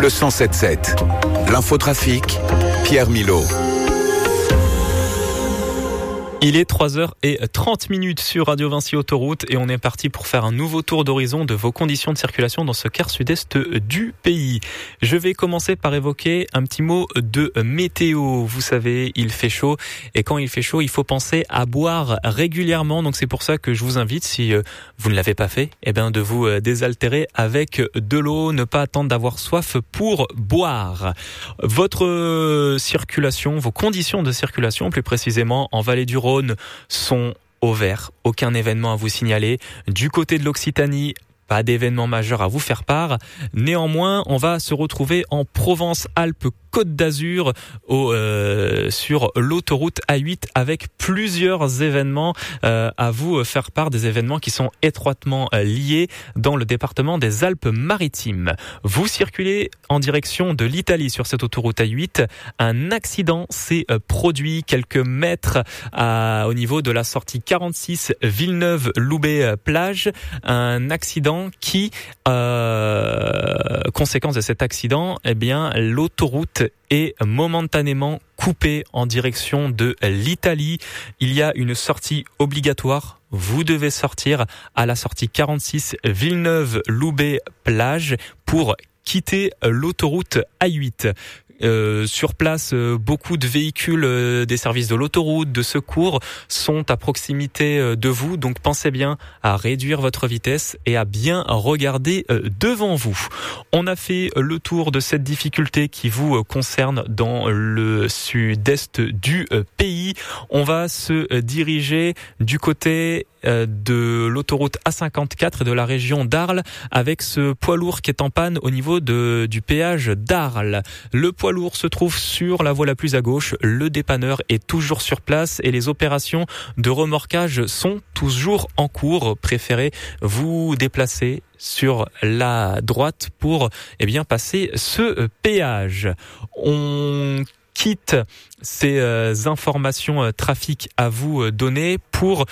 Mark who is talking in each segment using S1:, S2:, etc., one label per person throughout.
S1: le 107.7. L'infotrafic, Pierre Milot.
S2: Il est 3h30 sur Radio Vinci Autoroute et on est parti pour faire un nouveau tour d'horizon de vos conditions de circulation dans ce quart sud-est du pays. Je vais commencer par évoquer un petit mot de météo. Vous savez, il fait chaud et quand il fait chaud, il faut penser à boire régulièrement. Donc c'est pour ça que je vous invite, si vous ne l'avez pas fait, de vous désaltérer avec de l'eau, ne pas attendre d'avoir soif pour boire. Votre circulation, vos conditions de circulation plus précisément en Vallée du Rhône sont au vert, aucun événement à vous signaler. Du côté de l'Occitanie, pas d'événement majeur à vous faire part. Néanmoins, on va se retrouver en Provence-Alpes-Côte d'Azur sur l'autoroute A8 avec plusieurs événements à vous faire part, des événements qui sont étroitement liés dans le département des Alpes-Maritimes. Vous circulez en direction de l'Italie sur cette autoroute A8. Un accident s'est produit quelques mètres au niveau de la sortie 46 Villeneuve-Loubet-Plage. Un accident qui, conséquence de cet accident, l'autoroute est momentanément coupée en direction de l'Italie. Il y a une sortie obligatoire. Vous devez sortir à la sortie 46 Villeneuve-Loubet-Plage pour quitter l'autoroute A8. Sur place, beaucoup de véhicules des services de l'autoroute, de secours sont à proximité de vous. Donc pensez bien à réduire votre vitesse et à bien regarder devant vous. On a fait le tour de cette difficulté qui vous concerne dans le sud-est du pays. On va se diriger du côté de l'autoroute A54 de la région d'Arles avec ce poids lourd qui est en panne au niveau du péage d'Arles. Le poids lourd se trouve sur la voie la plus à gauche, le dépanneur est toujours sur place et les opérations de remorquage sont toujours en cours. Préférez vous déplacer sur la droite pour passer ce péage. On quitte ces informations trafic à vous donner pour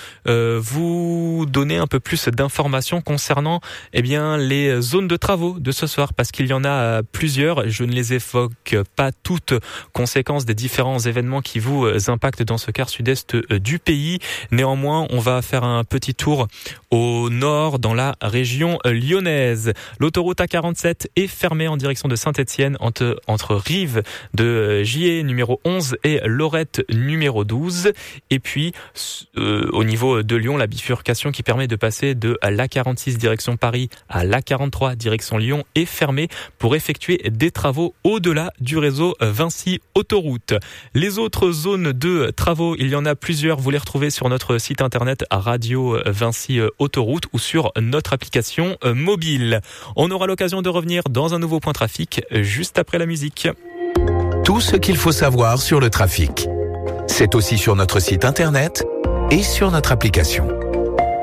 S2: vous donner un peu plus d'informations concernant les zones de travaux de ce soir, parce qu'il y en a plusieurs. Je ne les évoque pas toutes, conséquences des différents événements qui vous impactent dans ce quart sud-est du pays. Néanmoins, on va faire un petit tour au nord dans la région lyonnaise. L'autoroute A47 est fermée en direction de Saint-Étienne entre Rive de Gier numéro 11 et Lorette numéro 12. Et puis au niveau de Lyon, la bifurcation qui permet de passer de l'A46 direction Paris à l'A43 direction Lyon est fermée pour effectuer des travaux au-delà du réseau Vinci Autoroute. Les autres zones de travaux, il y en a plusieurs, vous les retrouvez sur notre site internet Radio Vinci Autoroute ou sur notre application mobile. On aura l'occasion de revenir dans un nouveau point trafic juste après la musique.
S1: Tout ce qu'il faut savoir sur le trafic. C'est aussi sur notre site internet et sur notre application.